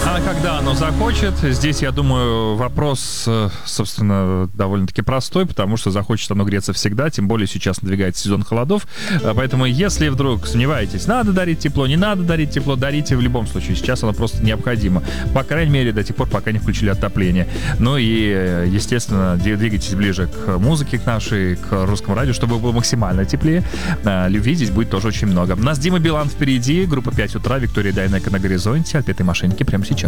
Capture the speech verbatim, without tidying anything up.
А когда оно захочет, здесь, я думаю, вопрос, собственно, довольно-таки простой, потому что захочет оно греться всегда, тем более сейчас надвигается сезон холодов. Поэтому, если вдруг сомневаетесь, надо дарить тепло, не надо дарить тепло, дарите в любом случае. Сейчас оно просто необходимо. По крайней мере, до тех пор, пока не включили отопление. Ну и, естественно, двигайтесь ближе к музыке, к нашей, к русскому радио, чтобы было максимально теплее. Любви здесь будет тоже очень много. У нас Дима Билан впереди, группа пять утра, Виктория Дайнеко на горизонте, от пятой машинки прямо сейчас.